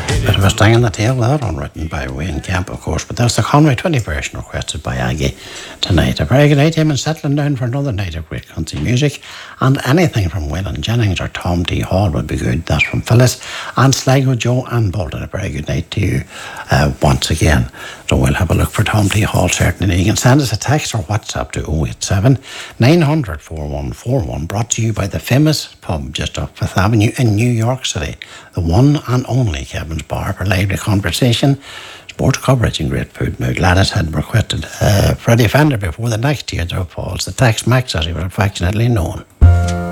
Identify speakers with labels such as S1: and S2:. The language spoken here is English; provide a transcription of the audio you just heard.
S1: Bit of a sting in the tail with that one, written by Wayne Camp, of course, but that's the Conway 20 version requested by Aggie tonight. A very good night, him, and settling down for another night of great country music. And anything from Waylon Jennings or Tom T. Hall would be good. That's from Phyllis and Sligo, Joe and Bolton. A very good night to you once again. So we'll have a look for Tom T. Hall, certainly. You can send us a text or WhatsApp to 087 900 4141, brought to you by the famous pub just off Fifth Avenue in New York City, the one and only Kevin's Bar, for lively conversation, sports coverage and great food. Now, Gladys had requested Freddie Fender before the next teardrop falls, the Tex-Mex as he was affectionately known.